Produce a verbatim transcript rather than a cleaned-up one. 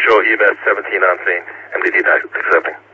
Patrol, E M S seventeen on scene. M D T accepting.